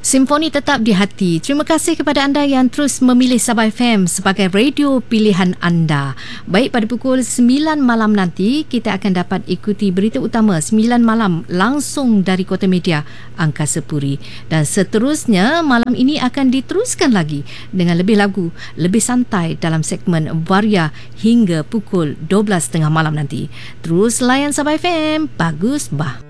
Simfoni tetap di hati. Terima kasih kepada anda yang terus memilih Sabah FM sebagai radio pilihan anda. Baik, pada pukul 9 malam nanti, kita akan dapat ikuti berita utama 9 malam langsung dari Kota Media Angkasa Puri. Dan seterusnya, malam ini akan diteruskan lagi dengan lebih lagu, lebih santai dalam segmen Varia hingga pukul 12.30 malam nanti. Terus layan Sabah FM. Bagus bah.